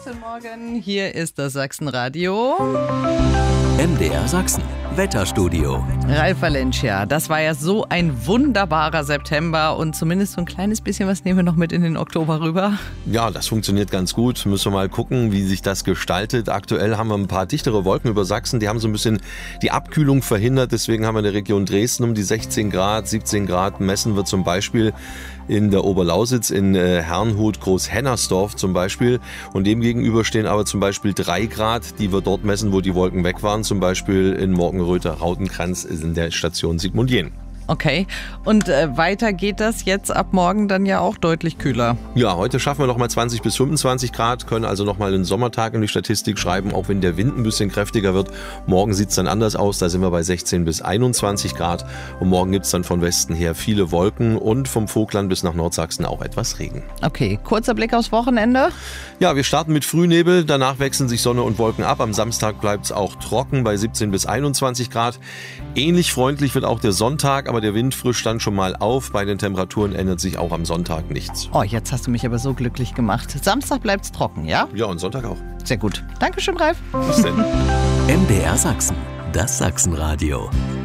Guten Morgen, hier ist das Sachsenradio. MDR Sachsen, Wetterstudio. Ralf Valencia, das war ja so ein wunderbarer September und zumindest so ein kleines bisschen was nehmen wir noch mit in den Oktober rüber. Ja, das funktioniert ganz gut. Müssen wir mal gucken, wie sich das gestaltet. Aktuell haben wir ein paar dichtere Wolken über Sachsen. Die haben so ein bisschen die Abkühlung verhindert. Deswegen haben wir in der Region Dresden um die 16 Grad, 17 Grad. Messen wir zum Beispiel in der Oberlausitz, in Herrnhut, Großhennersdorf zum Beispiel. Und dem gegenüber stehen aber zum Beispiel 3 Grad, die wir dort messen, wo die Wolken weg waren. Zum Beispiel in Morgenröther, Rautenkranz in der Station Sigmundien. Okay, und weiter geht das jetzt ab morgen dann ja auch deutlich kühler. Ja, heute schaffen wir noch mal 20 bis 25 Grad, können also noch mal einen Sommertag in die Statistik schreiben, auch wenn der Wind ein bisschen kräftiger wird. Morgen sieht es dann anders aus, da sind wir bei 16 bis 21 Grad. Und morgen gibt es dann von Westen her viele Wolken und vom Vogtland bis nach Nordsachsen auch etwas Regen. Okay, kurzer Blick aufs Wochenende. Ja, wir starten mit Frühnebel, danach wechseln sich Sonne und Wolken ab. Am Samstag bleibt es auch trocken bei 17 bis 21 Grad. Ähnlich freundlich wird auch der Sonntag, aber der Wind frischt dann schon mal auf. Bei den Temperaturen ändert sich auch am Sonntag nichts. Oh, jetzt hast du mich aber so glücklich gemacht. Samstag bleibt's trocken, ja? Ja, und Sonntag auch. Sehr gut. Dankeschön, Ralf. Bis denn. MDR Sachsen, das Sachsenradio.